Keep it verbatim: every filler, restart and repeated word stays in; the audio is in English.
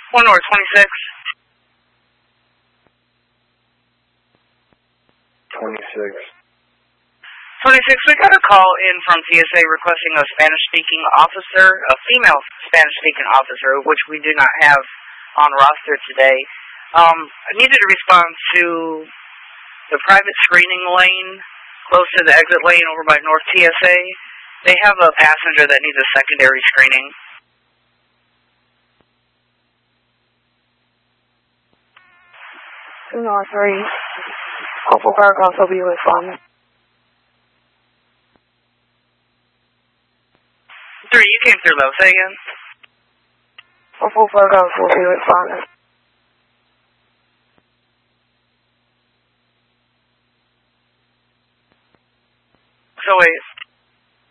one North twenty-six. twenty-six. twenty-six, we got a call in from T S A requesting a Spanish-speaking officer, a female Spanish-speaking officer, which we do not have on roster today. Um, I needed a response to the private screening lane close to the exit lane over by North T S A. They have a passenger that needs a secondary screening. two North three. Hopeful Paragraphs will be responding. Three, you came through low. Say again. Hopeful Paragraphs will be responding.